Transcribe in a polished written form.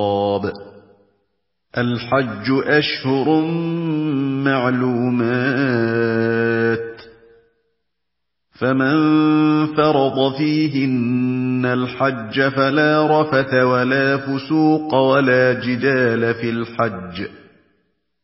الحج أشهر معلومات، فمن فرض فيهن الحج فلا رفث ولا فسوق ولا جدال في الحج،